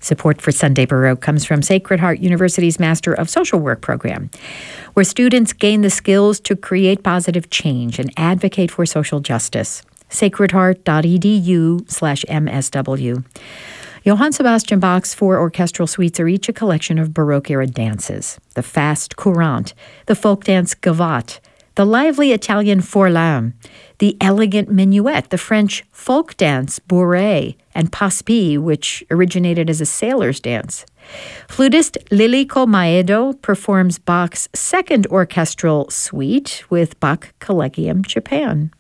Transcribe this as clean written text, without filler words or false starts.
Support for Sunday Baroque comes from Sacred Heart University's Master of Social Work program, where students gain the skills to create positive change and advocate for social justice. sacredheart.edu/MSW. Johann Sebastian Bach's 4 orchestral suites are each a collection of Baroque-era dances: the fast courante, the folk dance gavotte, the lively Italian forlam, the elegant minuet, the French folk dance bourrée, and passe-pie, which originated as a sailor's dance. Flutist Lilico Maedo performs Bach's 2nd orchestral suite with Bach Collegium Japan.